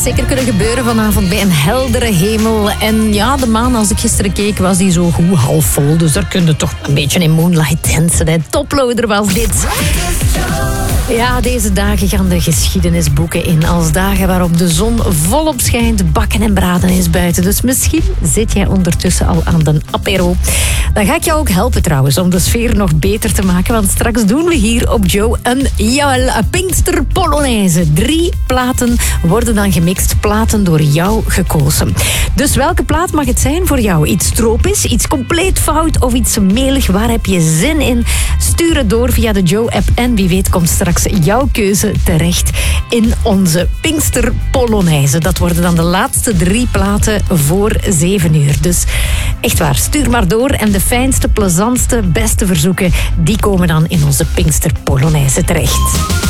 zeker kunnen gebeuren vanavond bij een heldere hemel. En ja, de maan, als ik gisteren keek, was die zo goed half vol. Dus daar kun je toch een beetje in moonlight dansen. Hè. Toploader was dit. Ja, deze dagen gaan de geschiedenisboeken in. Als dagen waarop de zon volop schijnt, bakken en braden is buiten. Dus misschien zit jij ondertussen al aan de apéro. Dan ga ik jou ook helpen trouwens, om de sfeer nog beter te maken. Want straks doen we hier op Joe een Pinkster Polonaise. 3 platen worden dan gemixt, platen door jou gekozen. Dus welke plaat mag het zijn voor jou? Iets tropisch, iets compleet fout of iets melig? Waar heb je zin in? Stuur het door via de Joe-app en wie weet komt straks jouw keuze terecht in onze Pinkster Polonaise. Dat worden dan de laatste 3 platen voor 7 uur. Dus echt waar, stuur maar door. En de fijnste, plezantste, beste verzoeken, die komen dan in onze Pinkster Polonaise terecht.